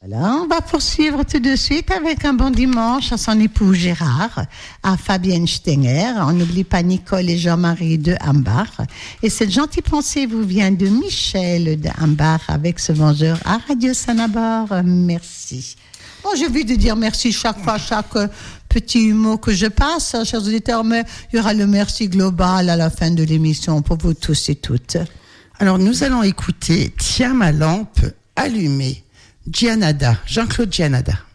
Voilà, on va poursuivre tout de suite avec un bon dimanche à son époux Gérard, à Fabienne Stenger. On n'oublie pas Nicole et Jean-Marie de Hambar. Et cette gentille pensée vous vient de Michel de Hambar avec ce bonjour à Radio Sanabor. Merci. Bon, j'ai envie de dire merci chaque fois, chaque petit mot que je passe, chers auditeurs, mais il y aura le merci global à la fin de l'émission pour vous tous et toutes. Alors, nous allons écouter Tiens ma lampe allumée. Gianada, Jean-Claude Gianada.